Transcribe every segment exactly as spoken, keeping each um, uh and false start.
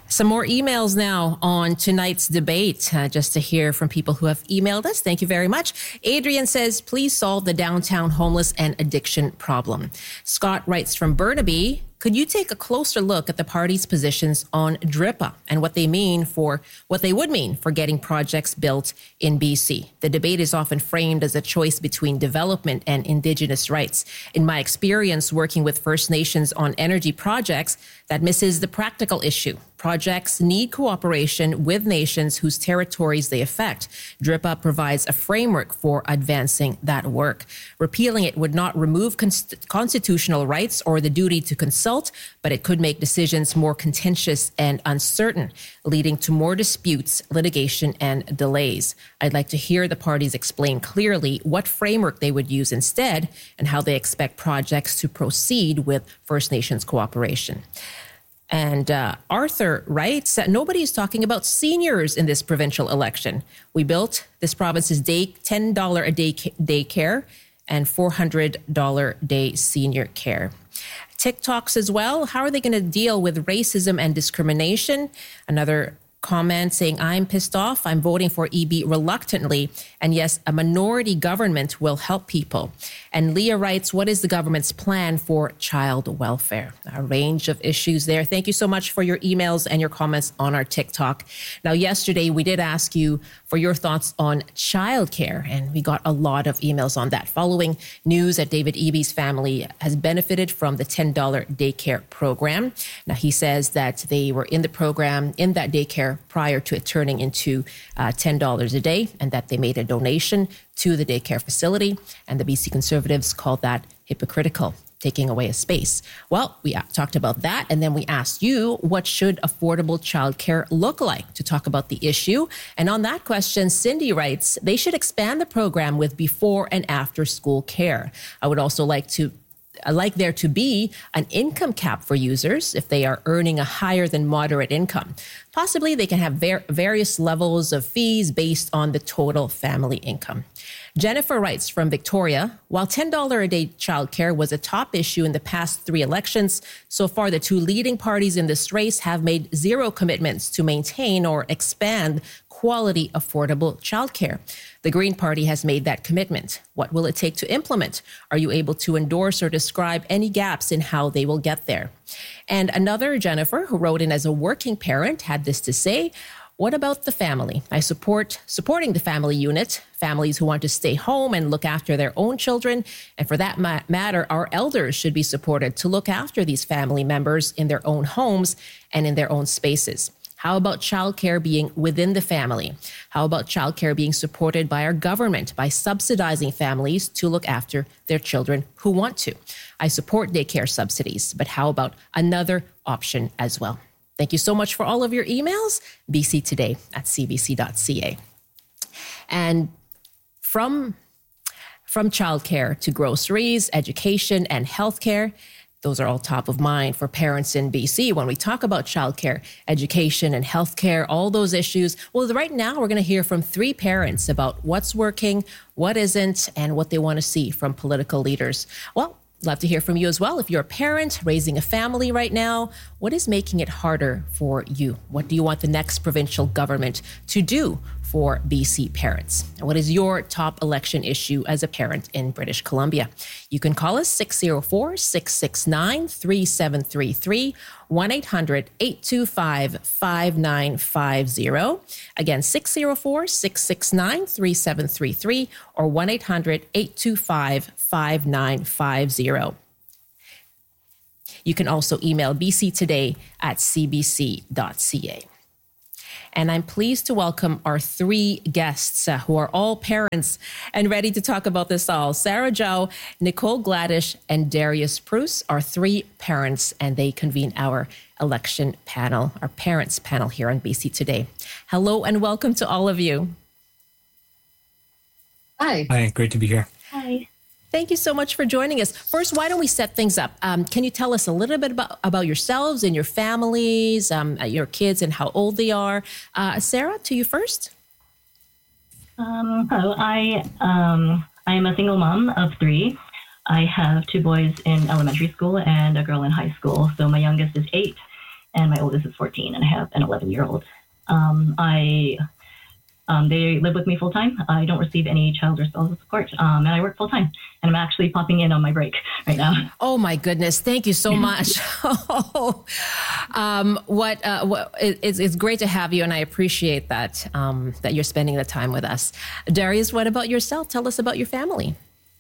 Some more emails now on tonight's debate, uh, just to hear from people who have emailed us. Thank you very much. Adrian says, please solve the downtown homeless and addiction problem. Scott writes from Burnaby, could you take a closer look at the party's positions on D R I P A and what they mean for what they would mean for getting projects built in B C? The debate is often framed as a choice between development and Indigenous rights. In my experience working with First Nations on energy projects, that misses the practical issue. Projects need cooperation with nations whose territories they affect. D R I P A provides a framework for advancing that work. Repealing it would not remove const- constitutional rights or the duty to consult, but it could make decisions more contentious and uncertain, leading to more disputes, litigation, and delays. I'd like to hear the parties explain clearly what framework they would use instead and how they expect projects to proceed with First Nations cooperation. And uh, Arthur writes that nobody is talking about seniors in this provincial election. We built this province's day ten dollars a day daycare and four hundred dollars day senior care. TikToks as well. How are they going to deal with racism and discrimination? Another comment saying, I'm pissed off. I'm voting for E B reluctantly. And yes, a minority government will help people. And Leah writes, what is the government's plan for child welfare? A range of issues there. Thank you so much for your emails and your comments on our TikTok. Now, yesterday, we did ask you for your thoughts on childcare, and we got a lot of emails on that. Following news that David Eby's family has benefited from the ten dollars daycare program. Now, he says that they were in the program, in that daycare, prior to it turning into uh, ten dollars a day, and that they made a donation to the daycare facility. And the B C Conservatives called that hypocritical, taking away a space. Well, we talked about that, and then we asked you, what should affordable childcare look like, to talk about the issue. And on that question, Cindy writes, they should expand the program with before and after school care. I would also like to I like there to be an income cap for users if they are earning a higher than moderate income. Possibly they can have ver- various levels of fees based on the total family income. Jennifer writes from Victoria, while ten dollars a day childcare was a top issue in the past three elections, so far the two leading parties in this race have made zero commitments to maintain or expand quality, affordable childcare. The Green Party has made that commitment. What will it take to implement? Are you able to endorse or describe any gaps in how they will get there? And another Jennifer, who wrote in as a working parent, had this to say, what about the family? I support supporting the family unit, families who want to stay home and look after their own children. And for that ma- matter, our elders should be supported to look after these family members in their own homes and in their own spaces. How about childcare being within the family? How about childcare being supported by our government by subsidizing families to look after their children who want to? I support daycare subsidies, but how about another option as well? Thank you so much for all of your emails. B C Today at c b c dot c a. And from, from childcare to groceries, education, and healthcare, those are all top of mind for parents in B C. When we talk about childcare, education, and healthcare, all those issues, well, right now we're going to hear from three parents about what's working, what isn't, and what they want to see from political leaders. Well, love to hear from you as well. If you're a parent raising a family right now, what is making it harder for you? What do you want the next provincial government to do for B C parents? And what is your top election issue as a parent in British Columbia? You can call us six oh four, six six nine, three seven three three, one eight hundred, eight two five, five nine five zero. Again, six oh four, six six nine, three seven three three or one eight hundred, eight two five, five nine five zero. You can also email b c today at c b c dot c a. And I'm pleased to welcome our three guests uh, who are all parents and ready to talk about this all. Sarah Zhao, Nicole Gladish, and Darius Prus are three parents, and they convene our election panel, our parents panel here on B C Today. Hello and welcome to all of you. Hi. Hi, great to be here. Hi. Thank you so much for joining us. First, why don't we set things up? Um, can you tell us a little bit about, about yourselves and your families, um, your kids and how old they are? Uh, Sarah, to you first. Um, hello, I um, I am a single mom of three. I have two boys in elementary school and a girl in high school. So my youngest is eight and my oldest is fourteen, and I have an eleven year old. Um, I Um, they live with me full time. I don't receive any child or spousal support, um, and I work full time. And I'm actually popping in on my break right now. Oh my goodness! Thank you so much. um, what, uh, what it's, it's great to have you, and I appreciate that um, that you're spending the time with us. Darius, what about yourself? Tell us about your family.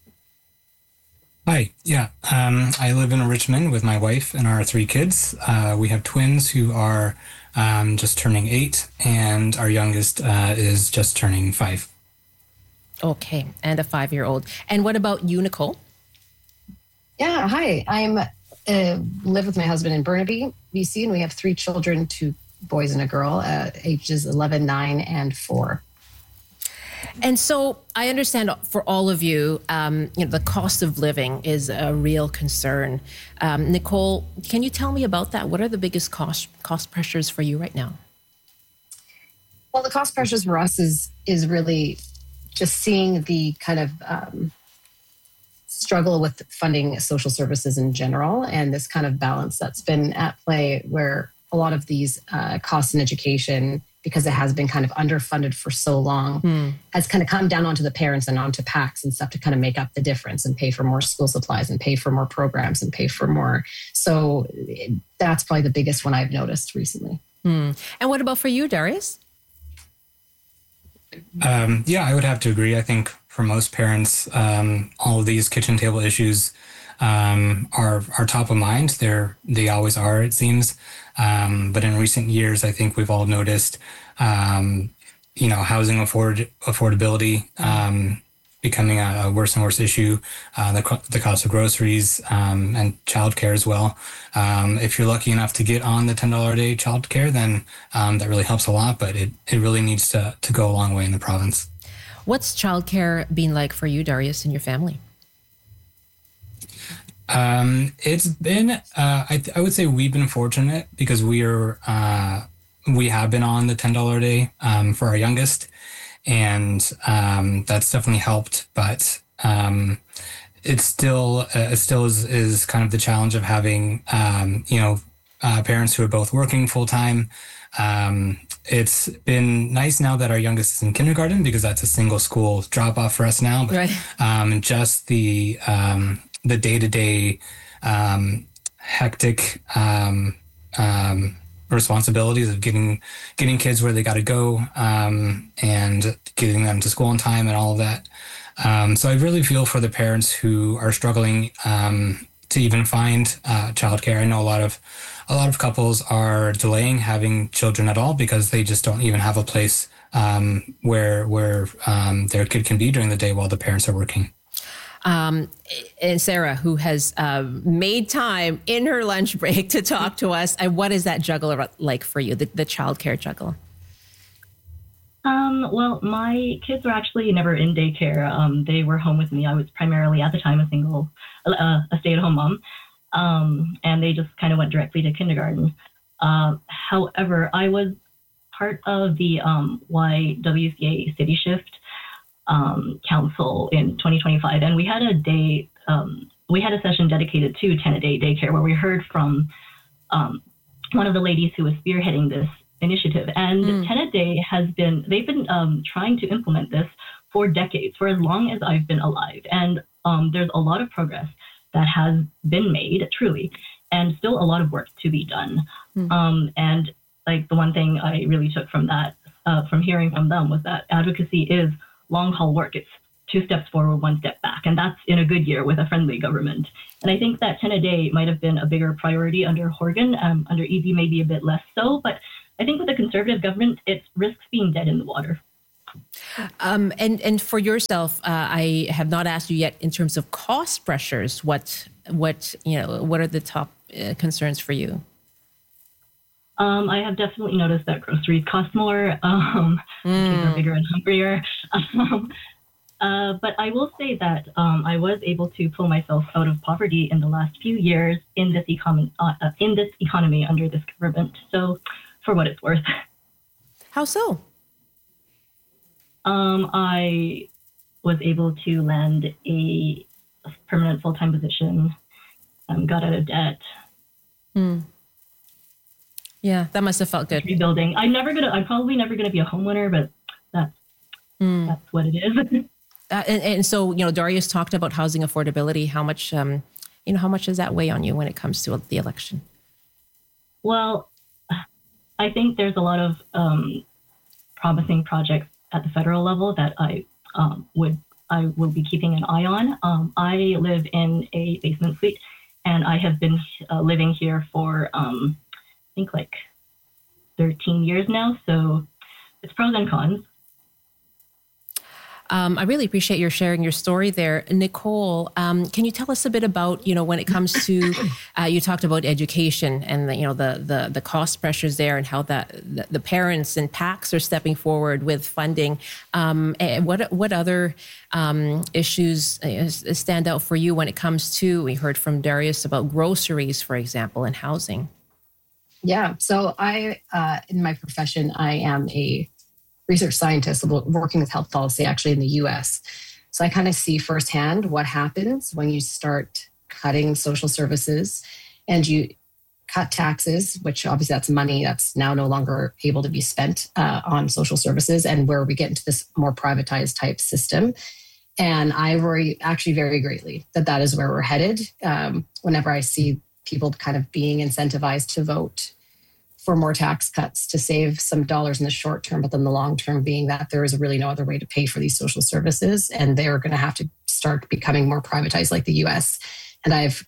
Hi. Yeah. Um, I live in Richmond with my wife and our three kids. Uh, we have twins who are um, just turning eight, and our youngest uh, is just turning five. Okay. And a five-year-old. And what about you, Nicole? Yeah. Hi. I'm uh, live with my husband in Burnaby, B C, and we have three children, two boys and a girl, uh, ages eleven, nine, and four. And so I understand for all of you, um, you know, the cost of living is a real concern. Um, Nicole, can you tell me about that? What are the biggest cost cost pressures for you right now? Well, the cost pressures for us is is really just seeing the kind of um, struggle with funding social services in general, and this kind of balance that's been at play where a lot of these uh, costs in education, because it has been kind of underfunded for so long, hmm. has kind of come down onto the parents and onto PACs and stuff to kind of make up the difference and pay for more school supplies and pay for more programs and pay for more. So it, that's probably the biggest one I've noticed recently. Hmm. And what about for you, Darius? Um, yeah, I would have to agree. I think for most parents, um, all of these kitchen table issues um, are are top of mind. They're they always are, it seems. Um, but in recent years, I think we've all noticed, um, you know, housing afford affordability um, becoming a, a worse and worse issue. Uh, the the cost of groceries um, and childcare as well. Um, if you're lucky enough to get on the ten dollars a day childcare, then um, that really helps a lot. But it it really needs to to go a long way in the province. What's childcare been like for you, Darius, and your family? Um, it's been, uh, I, I would say we've been fortunate because we are, uh, we have been on the ten dollars a day, um, for our youngest, and, um, that's definitely helped, but, um, it's still, uh, it still is, is kind of the challenge of having, um, you know, uh, parents who are both working full time. Um, it's been nice now that our youngest is in kindergarten because that's a single school drop off for us now, but, right. um, just the, um, the day-to-day um, hectic um, um, responsibilities of getting getting kids where they got to go um, and getting them to school on time and all of that. Um, so I really feel for the parents who are struggling um, to even find uh, childcare. I know a lot of a lot of couples are delaying having children at all because they just don't even have a place um, where where um, their kid can be during the day while the parents are working. Um, and Sarah, who has uh, made time in her lunch break to talk to us. And what is that juggle like for you, the, the childcare juggle? Um, well, my kids were actually never in daycare. Um, they were home with me. I was primarily at the time a single, uh, a stay-at-home mom, um, and they just kind of went directly to kindergarten. Uh, however, I was part of the um, Y W C A City Shift Um, council in twenty twenty-five, and we had a day, um, we had a session dedicated to ten a day daycare where we heard from um, one of the ladies who was spearheading this initiative. And mm. ten a day has been, they've been um, trying to implement this for decades, for as long as I've been alive. And um, there's a lot of progress that has been made, truly, and still a lot of work to be done. Mm. Um, and like the one thing I really took from that, uh, from hearing from them, was that advocacy is long haul work. It's two steps forward, one step back. And that's in a good year with a friendly government. And I think that ten a day might have been a bigger priority under Horgan, um, under E B maybe a bit less so. But I think with a conservative government, it risks being dead in the water. Um, and, and for yourself, uh, I have not asked you yet in terms of cost pressures, what, what, you know, what are the top uh, concerns for you? Um, I have definitely noticed that groceries cost more. Um, mm. Kids are bigger and hungrier. Um, uh, but I will say that um, I was able to pull myself out of poverty in the last few years in this econ- uh, in this economy under this government. So, for what it's worth. How so? Um, I was able to land a permanent full-time position. Um, got out of debt. Mm. Yeah, that must have felt good. Rebuilding. I'm never gonna. I'm probably never gonna be a homeowner, but that's mm. that's what it is. uh, and, and so, you know, Darius talked about housing affordability. How much, um, you know, how much does that weigh on you when it comes to the election? Well, I think there's a lot of um, promising projects at the federal level that I um, would I will be keeping an eye on. Um, I live in a basement suite, and I have been uh, living here for um, I think like thirteen years now. So it's pros and cons. Um, I really appreciate your sharing your story there. Nicole, um, can you tell us a bit about, you know, when it comes to, uh, you talked about education and, the, you know, the, the the cost pressures there and how that the, the parents and PACs are stepping forward with funding. Um, and what what other um, issues stand out for you when it comes to, we heard from Darius about groceries, for example, and housing. Yeah. So I, uh, in my profession, I am a research scientist working with health policy actually in the U S. So I kind of see firsthand what happens when you start cutting social services and you cut taxes, which obviously that's money that's now no longer able to be spent uh, on social services, and where we get into this more privatized type system. And I worry actually very greatly that that is where we're headed. Um, whenever I see people kind of being incentivized to vote for more tax cuts to save some dollars in the short term, but then the long term being that there is really no other way to pay for these social services, and they're going to have to start becoming more privatized like the U S. And I've,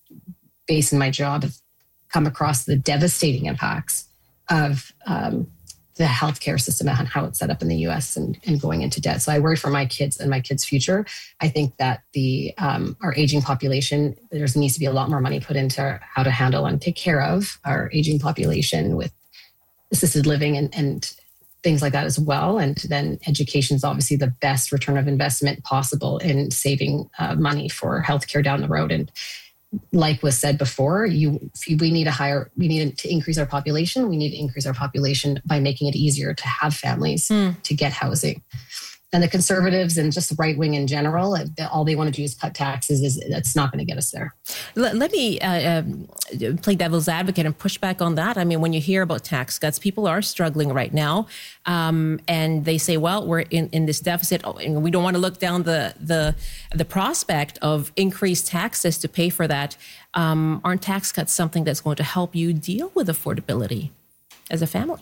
based in my job, have come across the devastating impacts of um, the healthcare system and how it's set up in the U S and, and going into debt. So I worry for my kids and my kids' future. I think that the um, our aging population, there needs to be a lot more money put into how to handle and take care of our aging population with assisted living and, and things like that as well. And then education is obviously the best return of investment possible in saving uh, money for healthcare down the road. And like was said before, you we need a higher, we need to increase our population. We need to increase our population by making it easier to have families mm. to get housing. And the conservatives and just the right wing in general, all they want to do is cut taxes. Is that's not going to get us there. Let, let me uh, um, play devil's advocate and push back on that. I mean, when you hear about tax cuts, people are struggling right now, um, and they say, "Well, we're in, in this deficit, oh, and we don't want to look down the the the prospect of increased taxes to pay for that." Um, aren't tax cuts something that's going to help you deal with affordability as a family?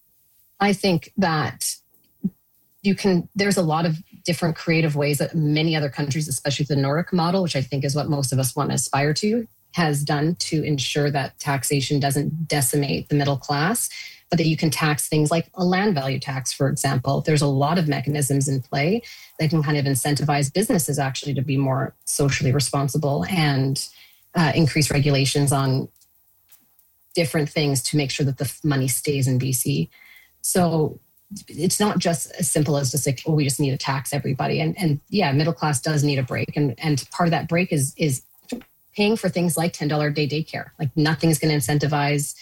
I think that. You can, there's a lot of different creative ways that many other countries, especially the Nordic model, which I think is what most of us want to aspire to, has done to ensure that taxation doesn't decimate the middle class, but that you can tax things like a land value tax, for example. There's a lot of mechanisms in play that can kind of incentivize businesses actually to be more socially responsible and uh, increase regulations on different things to make sure that the money stays in B C. So it's not just as simple as just like, oh, we just need to tax everybody. And and yeah, middle class does need a break. And and part of that break is is paying for things like ten dollars a day daycare. Like nothing's going to incentivize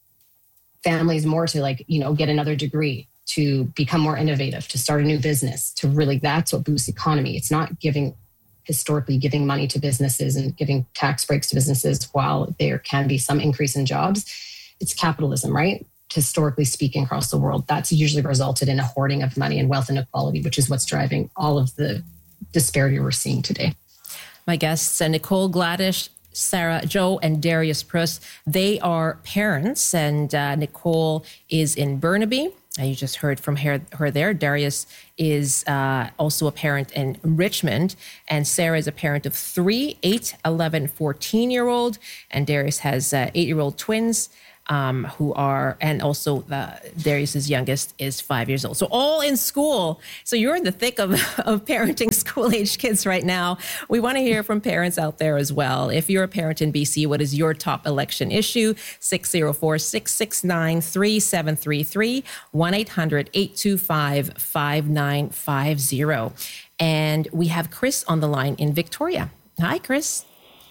families more to like, you know, get another degree, to become more innovative, to start a new business, to really, that's what boosts the economy. It's not giving, historically giving money to businesses and giving tax breaks to businesses while there can be some increase in jobs. It's capitalism, right? Historically speaking, across the world, that's usually resulted in a hoarding of money and wealth inequality, which is what's driving all of the disparity we're seeing today. My guests, uh, Nicole Gladish, Sarah Joe, and Darius Prus. They are parents, and uh, Nicole is in Burnaby. Uh, you just heard from her, her there. Darius is uh, also a parent in Richmond, and Sarah is a parent of three, eight, eleven, fourteen-year-old, and Darius has uh, eight-year-old twins. Um, who are, and also uh, Darius's youngest is five years old. So all in school. So you're in the thick of, of parenting school-age kids right now. We want to hear from parents out there as well. If you're a parent in B C, what is your top election issue? six oh four, six six nine, three seven three three, one eight hundred, eight two five, five nine five zero. And we have Chris on the line in Victoria. Hi, Chris.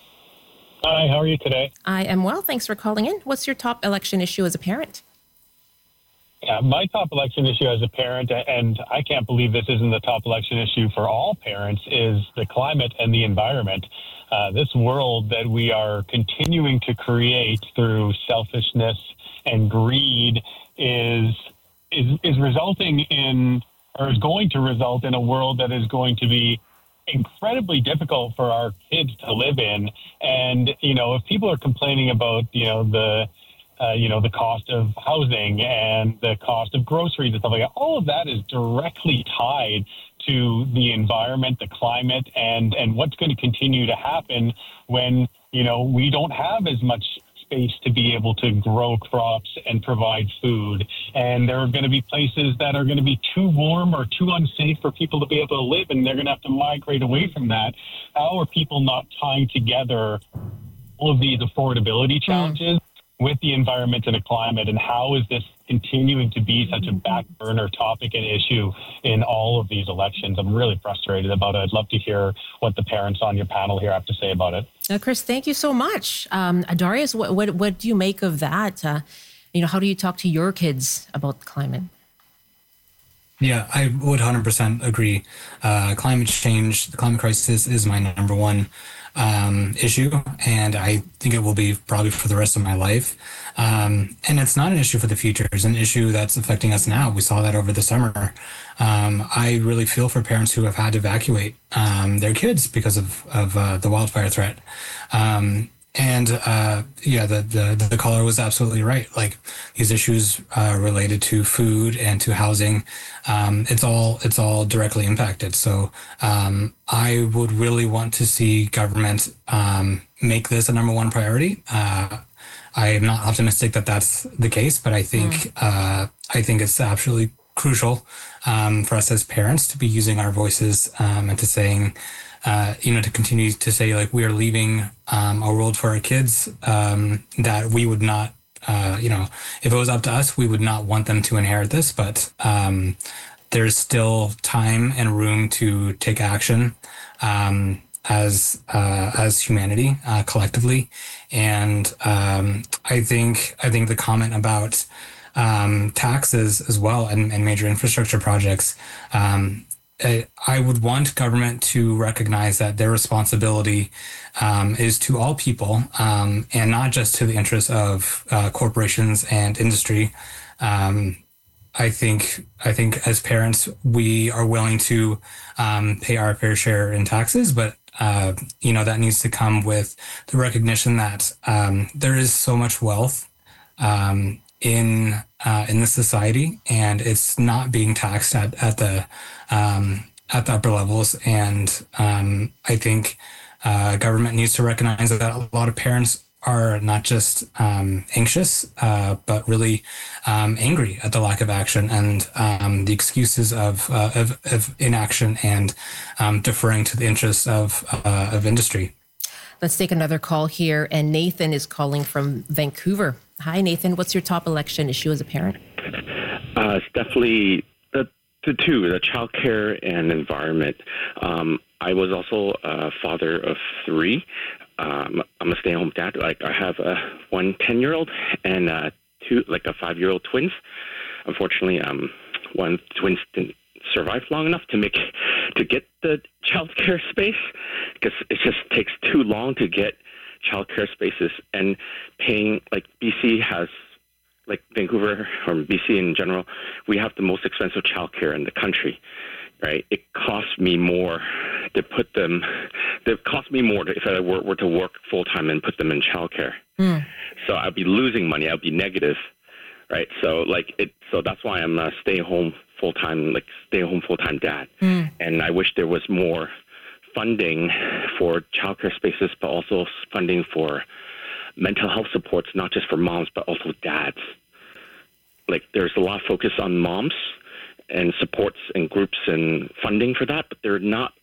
Hi, how are you today? I am well. Thanks for calling in. What's your top election issue as a parent? Yeah, my top election issue as a parent, and I can't believe this isn't the top election issue for all parents, is the climate and the environment. Uh, this world that we are continuing to create through selfishness and greed is is is resulting in, or is going to result in, a world that is going to be incredibly difficult for our kids to live in. And, you know, if people are complaining about, you know, the, uh, you know, the cost of housing and the cost of groceries and stuff like that, all of that is directly tied to the environment, the climate, and, and what's going to continue to happen when, you know, we don't have as much space to be able to grow crops and provide food. And there are going to be places that are going to be too warm or too unsafe for people to be able to live, and they're going to have to migrate away from that. How are people not tying together all of these affordability challenges mm. with the environment and the climate, and how is this continuing to be such a back burner topic and issue in all of these elections? I'm really frustrated about it. I'd love to hear what the parents on your panel here have to say about it. Uh, Chris, thank you so much. Um, Darius, what, what what do you make of that? Uh, you know, how do you talk to your kids about the climate? Yeah, I would one hundred percent agree. Uh, climate change, the climate crisis is my number one um, issue, and I think it will be probably for the rest of my life. Um, and it's not an issue for the future. It's an issue that's affecting us now. We saw that over the summer. Um, I really feel for parents who have had to evacuate um, their kids because of, of uh, the wildfire threat. Um, and uh, yeah, the, the, the caller was absolutely right. Like these issues uh, related to food and to housing, um, it's all it's all directly impacted. So um, I would really want to see government um, make this a number one priority. Uh, I am not optimistic that that's the case, but I think mm. uh, I think it's absolutely crucial um, for us as parents to be using our voices um, and to saying, uh, you know, to continue to say, like, we are leaving um, a world for our kids um, that we would not, uh, you know, if it was up to us, we would not want them to inherit this. But um, there's still time and room to take action um, as uh, as humanity uh, collectively. And um, I think I think the comment about um, taxes as well and, and major infrastructure projects, um, I, I would want government to recognize that their responsibility um, is to all people um, and not just to the interests of uh, corporations and industry. Um, I think I think as parents, we are willing to um, pay our fair share in taxes, but Uh, you know, that needs to come with the recognition that um, there is so much wealth um, in uh, in this society, and it's not being taxed at at the um, at the upper levels. And um, I think uh, government needs to recognize that a lot of parents are not just um, anxious, uh, but really um, angry at the lack of action and um, the excuses of, uh, of of inaction and um, deferring to the interests of uh, of industry. Let's take another call here, and Nathan is calling from Vancouver. Hi, Nathan. What's your top election issue as a parent? Uh, it's definitely the the two, the childcare and environment. Um, I was also a father of three. Um, I'm a stay-at-home dad. Like I have a one ten-year-old and uh, two, like a five-year-old twins. Unfortunately, um, one twins didn't survive long enough to make to get the childcare space because it just takes too long to get childcare spaces. And paying, like B C has, like Vancouver or B C in general, we have the most expensive childcare in the country. Right, it costs me more to put them. It costs me more to, if I were, were to work full time and put them in childcare. Mm. So I'd be losing money. I'd be negative, right? So like it. So that's why I'm a stay home full time, like stay home full time dad. Mm. And I wish there was more funding for childcare spaces, but also funding for mental health supports, not just for moms, but also dads. Like there's a lot of focus on moms and supports and groups and funding for that, but they're not